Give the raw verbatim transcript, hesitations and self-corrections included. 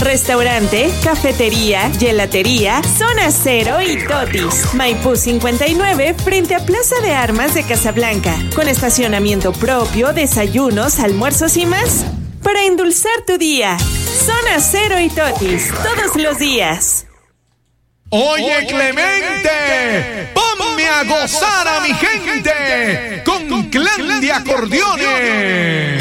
Restaurante, cafetería, gelatería, Zona Cero y Totis. Maipú cincuenta y nueve frente a Plaza de Armas de Casablanca. Con estacionamiento propio, desayunos, almuerzos y más. Para endulzar tu día. Zona Cero y Totis. Todos los días. Oye, Clemente, ponme a gozar a mi gente con Clan de Acordeones.